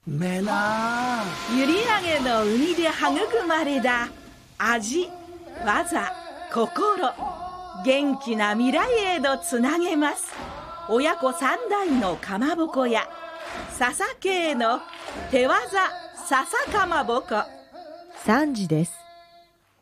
めな閖上の海で育まれた味、技、心、元気な未来へとつなげます。親子三代のかまぼこ屋、笹家の手技笹かまぼこ。 3時です。